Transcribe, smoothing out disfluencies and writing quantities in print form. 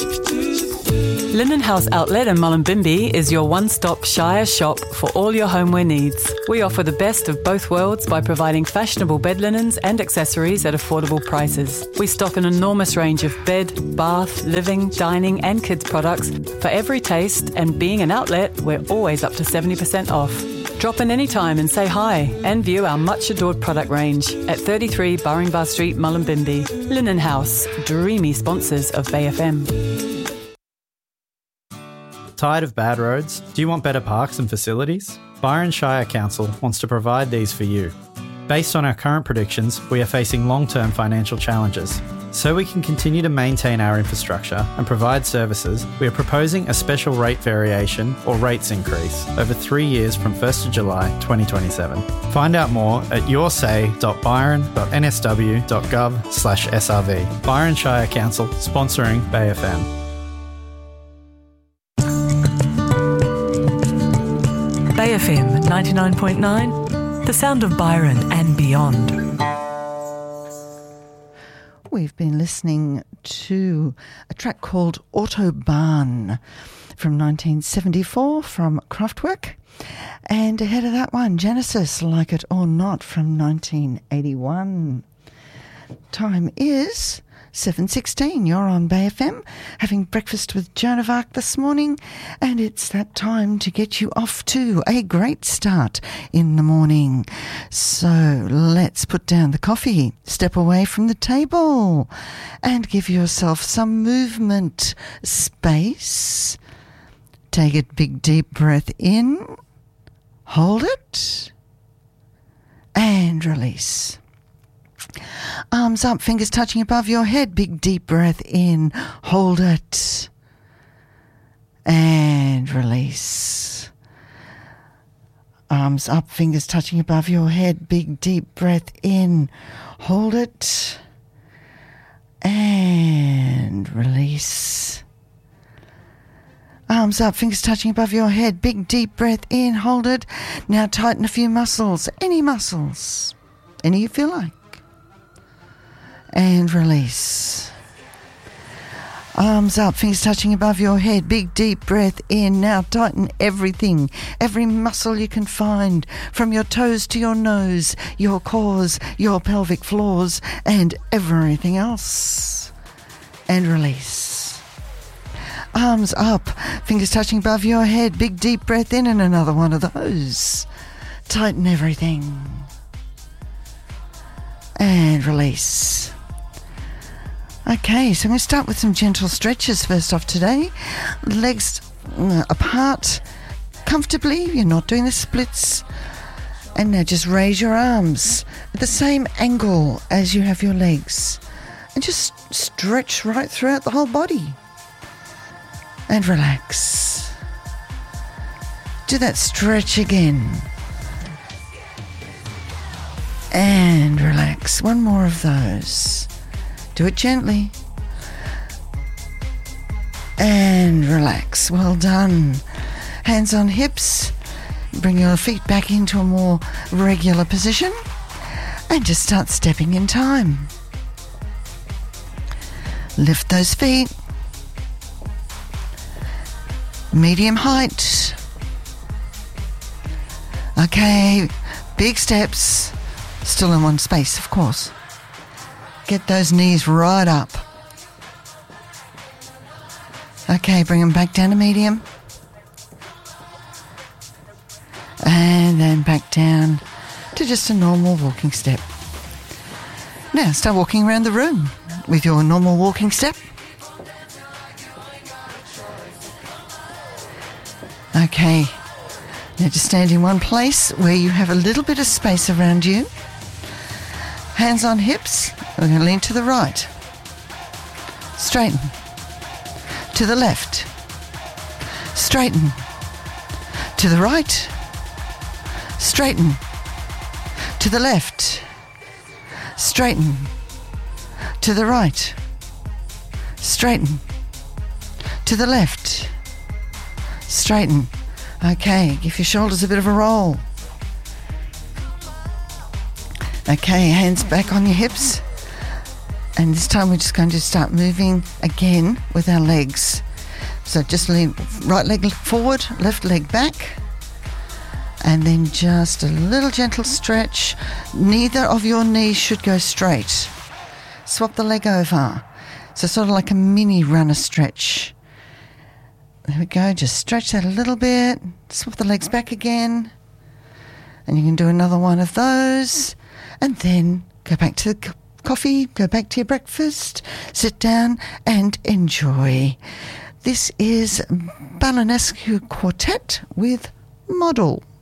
Linen House Outlet in Mullumbimby is your one-stop Shire shop for all your homeware needs. We offer the best of both worlds by providing fashionable bed linens and accessories at affordable prices. We stock an enormous range of bed, bath, living, dining and kids products for every taste, and being an outlet, we're always up to 70% off. Drop in anytime and say hi and view our much-adored product range at 33 Burringbar Street, Mullumbimby. Linen House, dreamy sponsors of Bay FM. Tired of bad roads? Do you want better parks and facilities? Byron Shire Council wants to provide these for you. Based on our current predictions, we are facing long-term financial challenges. So we can continue to maintain our infrastructure and provide services, we are proposing a special rate variation or rates increase over 3 years from 1st of July 2027. Find out more at yoursay.byron.nsw.gov/SRV. Byron Shire Council, sponsoring Bay FM. Bay FM 99.9, the sound of Byron and beyond. We've been listening to a track called Autobahn from 1974 from Kraftwerk. And ahead of that one, Genesis, Like It or Not from 1981. Time is 7:16. You're on Bay FM, having breakfast with Joan of Arc this morning, and it's that time to get you off to a great start in the morning. So let's put down the coffee, step away from the table, and give yourself some movement space. Take a big deep breath in, hold it, and release. Arms up, fingers touching above your head. Big deep breath in. Hold it. And release. Arms up, fingers touching above your head. Big deep breath in. Hold it. And release. Arms up, fingers touching above your head. Big deep breath in. Hold it. Now tighten a few muscles. Any muscles. Any you feel like. And release. Arms up, fingers touching above your head. Big deep breath in. Now tighten everything, every muscle you can find, from your toes to your nose, your cores, your pelvic floors, and everything else. And release. Arms up, fingers touching above your head. Big deep breath in, and another one of those. Tighten everything. And release. Okay, so I'm going to start with some gentle stretches first off today. Legs apart comfortably. You're not doing the splits. And now just raise your arms at the same angle as you have your legs. And just stretch right throughout the whole body. And relax. Do that stretch again. And relax. One more of those. Do it gently. And relax. Well done. Hands on hips. Bring your feet back into a more regular position. And just start stepping in time. Lift those feet. Medium height. Okay. Big steps. Still in one space, of course. Get those knees right up. Okay, bring them back down to medium. And then back down to just a normal walking step. Now start walking around the room with your normal walking step. Okay, now just stand in one place where you have a little bit of space around you. Hands on hips. We're going to lean to the right. Straighten. To the left. Straighten. To the right. Straighten. To the left. Straighten. To the right. Straighten. To the left. Straighten. Okay, give your shoulders a bit of a roll. Okay, hands back on your hips. And this time we're just going to start moving again with our legs. So just lean right leg forward, left leg back. And then just a little gentle stretch. Neither of your knees should go straight. Swap the leg over. So sort of like a mini runner stretch. There we go. Just stretch that a little bit. Swap the legs back again. And you can do another one of those. And then go back to the coffee, go back to your breakfast, sit down and enjoy. This is Balanescu Quartet with Model.